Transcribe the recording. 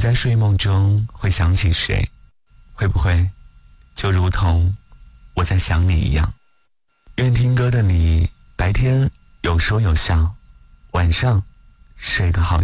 在睡梦中会想起谁？会不会就如同我在想你一样？愿听歌的你白天有说有笑，晚上睡个好觉。